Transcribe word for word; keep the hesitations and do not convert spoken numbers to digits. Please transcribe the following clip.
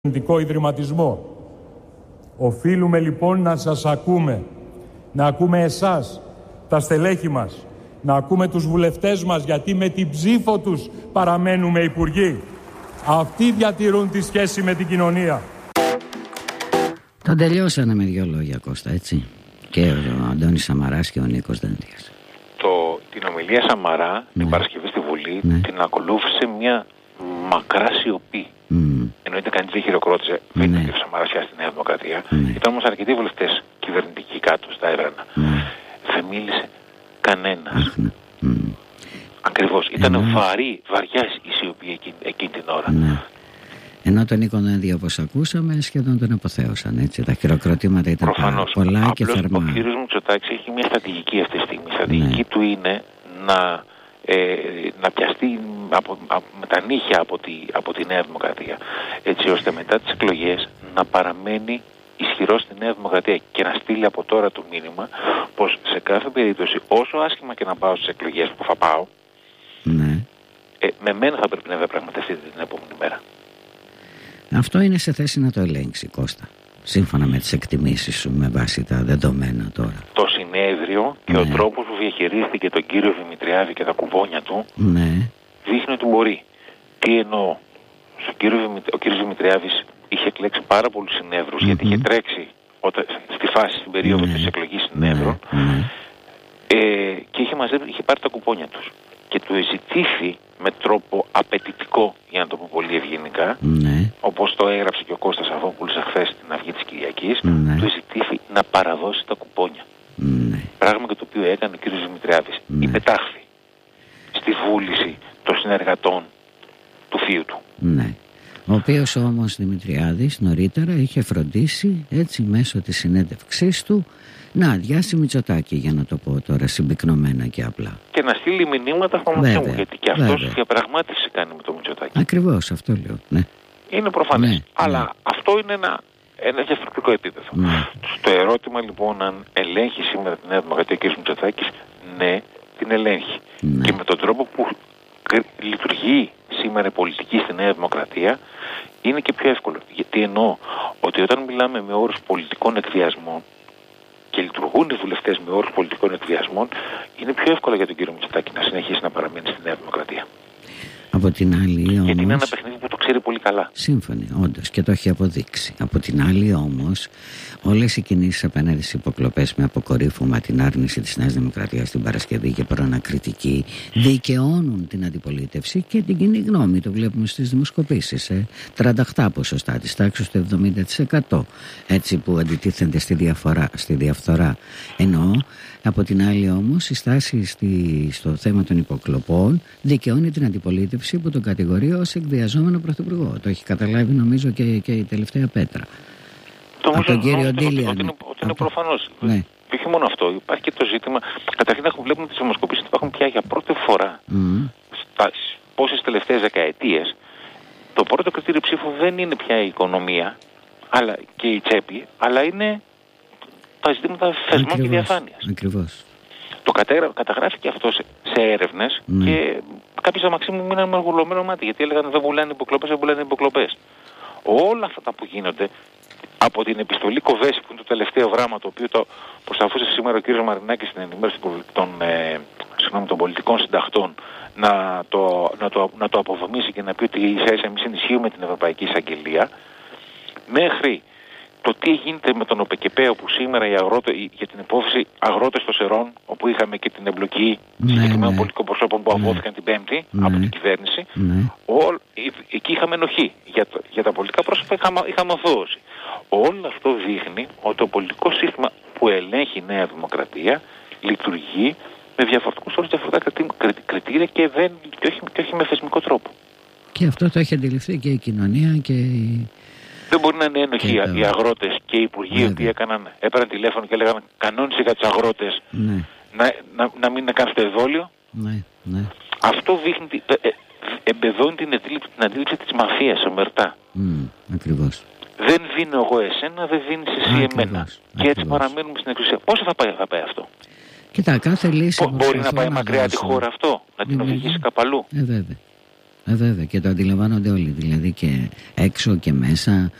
Ελληνικό Ιδρυματισμό. Οφείλουμε λοιπόν να σας ακούμε, να ακούμε εσάς, τα στελέχη μας, να ακούμε τους βουλευτές μας, γιατί με την ψήφο τους παραμένουμε υπουργοί. Αυτοί διατηρούν τη σχέση με την κοινωνία. Τα τελειώσανε με δύο λόγια, Κώστα, έτσι. Και ο Αντώνης Σαμαράς και ο Νίκος Δένδιας. Το, την ομιλία Σαμαρά, ναι, την Παρασκευή στη Βουλή, ναι, την ακολούθησε μια μακρά σιωπή. Mm. Εννοείται κανείς δεν χειροκρότησε, δεν ήταν και ο Σαμαράς στη Νέα Δημοκρατία. Mm. Ήταν όμως αρκετοί βουλευτές κυβερνητικοί κάτω στα έδρανα. Mm. Δεν μίλησε κανένας. Mm. Mm. Ακριβώς. Ήταν mm. βαρύ, βαριά η σιωπή εκείνη, εκείνη την ώρα. Mm. Ενώ τον Νίκο Δένδια, όπως ακούσαμε, σχεδόν τον αποθέωσαν, έτσι. Τα χειροκροτήματα ήταν προφανώς πολλά απλώς και θερμά. Ο κύριος Μητσοτάκης έχει μια στρατηγική αυτή τη στιγμή. Η στρατηγική mm. του είναι να... Ε, να πιαστεί από, από, με τα νύχια από τη, από τη Νέα Δημοκρατία, έτσι ώστε μετά τις εκλογές να παραμένει ισχυρός στη Νέα Δημοκρατία και να στείλει από τώρα το μήνυμα πως σε κάθε περίπτωση, όσο άσχημα και να πάω στις εκλογές που θα πάω, ναι, ε, με μένα θα πρέπει να διαπραγματευτεί την επόμενη μέρα. Αυτό είναι σε θέση να το ελέγξει, Κώστα, σύμφωνα με τις εκτιμήσεις σου, με βάση τα δεδομένα τώρα. Το συνέδριο και ναι. ο τρόπος που διαχειρίστηκε τον κύριο Δημητριάδη και τα κουπόνια του, ναι, δείχνει ότι μπορεί. Τι εννοώ? Ο κύριος, ο κύριος Δημητριάδης είχε εκλέξει πάρα πολλούς συνέδρους, mm-hmm. γιατί είχε τρέξει όταν, στη φάση, στην περίοδο ναι. της εκλογής συνέδρων, ναι. ε, και είχε, μαζεύει, είχε πάρει τα κουπόνια τους και του εζητήθη με τρόπο απαιτητικό, για να το πω πολύ ευγενικά, ναι. όπως το έγραψε και ο Κώστας Αβόπουλος εχθές στην Αυγή της Κυριακής, ναι. του εζητήθη να παραδώσει τα κουπόνια. Ναι. Πράγμα και το οποίο έκανε ο κ. Δημητριάδης. Ναι. Υπετάχθη στη βούληση των συνεργατών του θείου του. Ναι. Ο οποίος όμως Δημητριάδης νωρίτερα είχε φροντίσει, έτσι, μέσω της συνέντευξής του, να αδειάσει Μητσοτάκη, για να το πω τώρα συμπυκνωμένα και απλά. Και να στείλει μηνύματα στον Μητσοτάκη, γιατί και αυτός διαπραγμάτευση κάνει με τον Μητσοτάκη. Ακριβώς, αυτό λέω. Ναι. Είναι προφανές. Ναι, αλλά ναι. αυτό είναι ένα, ένα διαφορετικό επίπεδο. Ναι. Στο ερώτημα λοιπόν αν ελέγχει σήμερα την Νέα Δημοκρατία ο κ. Μητσοτάκης, ναι, την ελέγχει. Ναι. Και με τον τρόπο που λειτουργεί σήμερα η πολιτική στη Νέα Δημοκρατία είναι και πιο εύκολο. Γιατί εννοώ ότι όταν μιλάμε με όρους πολιτικών εκβιασμών και λειτουργούν οι βουλευτές με όρους πολιτικών εκβιασμών, είναι πιο εύκολο για τον κύριο Μητσοτάκη να συνεχίσει να παραμείνει στη Νέα Δημοκρατία. Από την άλλη όμως... Γιατί είναι ένα παιχνίδι που το ξέρει πολύ καλά. Σύμφωνοι, όντως, και το έχει αποδείξει. Από την άλλη όμως, όλες οι κινήσεις απέναντι στις υποκλοπές με αποκορύφωμα την άρνηση της Νέας Δημοκρατίας την Παρασκευή και προανακριτική δικαιώνουν την αντιπολίτευση και την κοινή γνώμη. Το βλέπουμε στις δημοσκοπήσεις. Ε. τριάντα οκτώ ποσοστά της τάξης του εβδομήντα τοις εκατό, έτσι, που αντιτίθενται στη, διαφορά, στη διαφθορά. Ενώ από την άλλη όμως η στάση στη, στο θέμα των υποκλοπών δικαιώνει την αντιπολίτευση που τον κατηγορεί ως εκβιαζόμενο πρωθυπουργό. Το έχει καταλάβει νομίζω και, και η τελευταία πέτρα. Το από τον κύριο Ντίλιαν. Ότι είναι, ότι είναι προφανώς. Ναι. Και όχι μόνο αυτό. Υπάρχει και το ζήτημα. Καταρχήν έχουμε βλέπουμε τις δημοσκοπήσεις ότι υπάρχουν πια για πρώτη φορά mm. στα πόσες τελευταίες δεκαετίες. Το πρώτο κριτήριο ψήφου δεν είναι πια η οικονομία αλλά και η τσέπη, αλλά είναι τα ζητήματα θεσμών και διαφάνειας. Ακριβώς. Το καταγρα... καταγράφηκε αυτό σε, σε έρευνες mm. και κάποιοι αμαξί μου μείναν με γουλωμένο μάτι, γιατί έλεγαν δεν πουλάνε υποκλοπές, δεν πουλάνε υποκλοπές. Όλα αυτά που γίνονται από την επιστολή Κοβέση, που είναι το τελευταίο γράμμα το οποίο το προσταφούσε σήμερα ο κ. Μαρινάκης στην ενημέρωση των, ε, συγγνώμη, των πολιτικών συντακτών, να το, να, το, να το αποδομήσει και να πει ότι ίσα ίσα εμείς ενισχύουμε την Ευρωπαϊκή Εισαγγελία, μέχρι το τι γίνεται με τον ΟΠΕΚΕΠΕ, όπου σήμερα οι αγρότε, για την υπόθεση αγρότες των Σερών, όπου είχαμε και την εμπλοκή ναι, συγκεκριμένων ναι. πολιτικών προσώπων που ναι. αγώθηκαν την Πέμπτη ναι. από την κυβέρνηση, ναι. Ό, εκεί είχαμε ενοχή. Για, για τα πολιτικά πρόσωπα είχαμε, είχαμε οθώωση. Όλο αυτό δείχνει ότι το πολιτικό σύστημα που ελέγχει η Νέα Δημοκρατία λειτουργεί με διαφορετικούς όρους, διαφορετικά κριτήρια και, δεν, και, όχι, και όχι με θεσμικό τρόπο. Και αυτό το έχει αντιληφθεί και η κοινωνία και η... Δεν μπορεί να είναι ένοχοι το... οι αγρότες και οι υπουργοί οι οποίοι έκαναν, έπαιρναν τηλέφωνο και έλεγαν κανόνισε για τους αγρότες ναι. να, να, να μην κάνουν το εδόλιο. Ναι, ναι. Αυτό δείχνει, ε, ε, εμπεδώνει την αντίληψη, την αντίληψη της μαφίας ομερτά. Mm, ακριβώς. Δεν δίνω εγώ εσένα, δεν δίνεις εσύ ακριβώς, εμένα. Ακριβώς. Και έτσι παραμένουμε στην εξουσία. Πόσο θα πάει, θα πάει αυτό? Κοίτα, κάθε λύση Μπο, μπορεί να πάει μακριά τη χώρα αυτό, να την οδηγήσει κάπου αλλού. Ε, βέβαια. Ε, βέβαια, και το αντιλαμβάνονται όλοι, δηλαδή και έξω και μέσα,